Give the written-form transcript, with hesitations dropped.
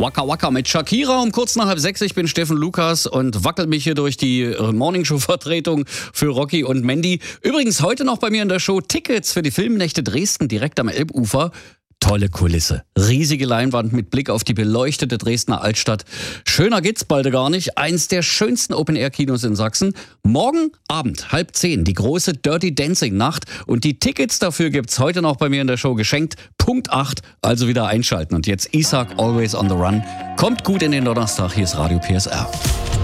Waka Waka mit Shakira um kurz nach 5:30. Ich bin Steffen Lukas und wackel mich hier durch die Morningshow-Vertretung für Rocky und Mandy. Übrigens heute noch bei mir in der Show Tickets für die Filmnächte Dresden direkt am Elbufer. Tolle Kulisse. Riesige Leinwand mit Blick auf die beleuchtete Dresdner Altstadt. Schöner geht's bald gar nicht. Eins der schönsten Open-Air-Kinos in Sachsen. Morgen Abend, 9:30, die große Dirty Dancing-Nacht. Und die Tickets dafür gibt's heute noch bei mir in der Show geschenkt. Punkt 8, also wieder einschalten. Und jetzt Isaac, Always on the Run. Kommt gut in den Donnerstag. Hier ist Radio PSR.